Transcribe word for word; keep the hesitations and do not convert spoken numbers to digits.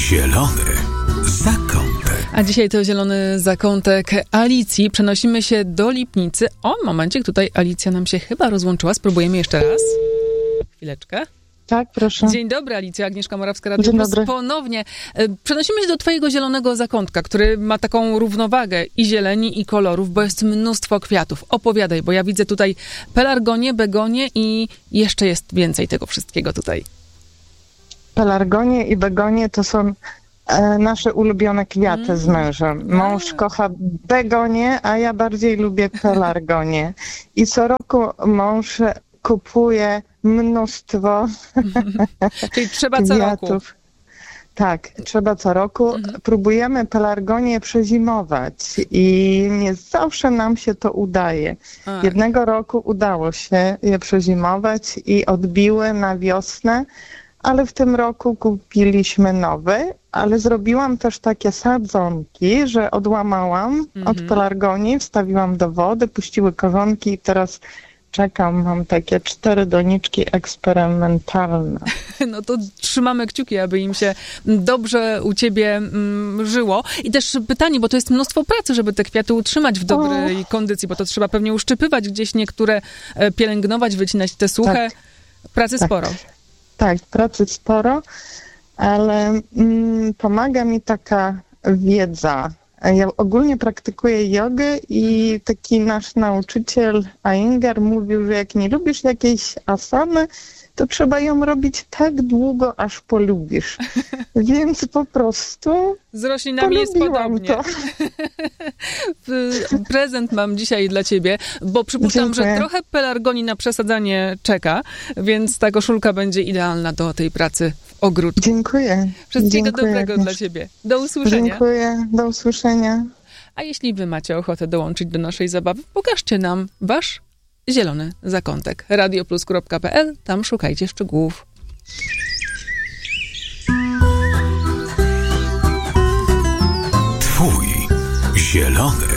Zielony zakątek. A dzisiaj to zielony zakątek Alicji. Przenosimy się do Lipnicy. O, momencik, tutaj Alicja nam się chyba rozłączyła. Spróbujemy jeszcze raz. Chwileczkę. Tak, proszę. Dzień dobry, Alicja. Agnieszka Morawska, Radio Dzień Plus. dobry. Ponownie. Przenosimy się do twojego zielonego zakątka, który ma taką równowagę i zieleni, i kolorów, bo jest mnóstwo kwiatów. Opowiadaj, bo ja widzę tutaj pelargonię, begonię i jeszcze jest więcej tego wszystkiego tutaj. Pelargonie i begonie to są e, nasze ulubione kwiaty Mm. z mężem. Mąż A. kocha begonie, a ja bardziej lubię pelargonie. I co roku mąż kupuje mnóstwo Czyli trzeba co roku. kwiatów. Tak, trzeba co roku. Mhm. Próbujemy pelargonie przezimować i nie zawsze nam się to udaje. A. Jednego roku udało się je przezimować i odbiły na wiosnę, ale w tym roku kupiliśmy nowy, ale zrobiłam też takie sadzonki, że odłamałam Mhm. od pelargonii, wstawiłam do wody, puściły korzonki i teraz czekam, mam takie cztery doniczki eksperymentalne. No to trzymamy kciuki, aby im się dobrze u ciebie mm, żyło. I też pytanie, bo to jest mnóstwo pracy, żeby te kwiaty utrzymać w dobrej Och. kondycji, bo to trzeba pewnie uszczypywać gdzieś niektóre, e, pielęgnować, wycinać te suche. Tak. Pracy Tak. sporo. Tak, pracy sporo, ale mm, pomaga mi taka wiedza. Ja ogólnie praktykuję jogę i taki nasz nauczyciel Iyengar mówił, że jak nie lubisz jakiejś asany, to trzeba ją robić tak długo, aż polubisz. Więc po prostu Z roślinami jest polubiłam podobnie. to. Prezent mam dzisiaj dla ciebie, bo przypuszczam, że Dziękuję. trochę pelargonii na przesadzanie czeka, więc ta koszulka będzie idealna do tej pracy w ogródku. Dziękuję. Wszystkiego Dziękuję, dobrego Agnieszka. dla ciebie. Do usłyszenia. Dziękuję. Do usłyszenia. A jeśli wy macie ochotę dołączyć do naszej zabawy, pokażcie nam wasz zielony zakątek. radioplus kropka pe el, tam szukajcie szczegółów. Twój zielony